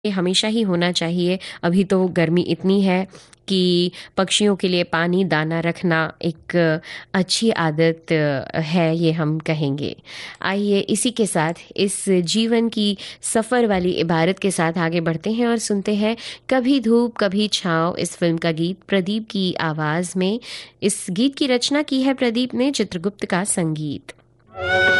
ये हमेशा ही होना चाहिए। अभी तो गर्मी इतनी है कि पक्षियों के लिए पानी दाना रखना एक अच्छी आदत है, ये हम कहेंगे। आइए इसी के साथ इस जीवन की सफ़र वाली इबारत के साथ आगे बढ़ते हैं और सुनते हैं कभी धूप कभी छाँव इस फिल्म का गीत प्रदीप की आवाज़ में। इस गीत की रचना की है प्रदीप ने, चित्रगुप्त का संगीत।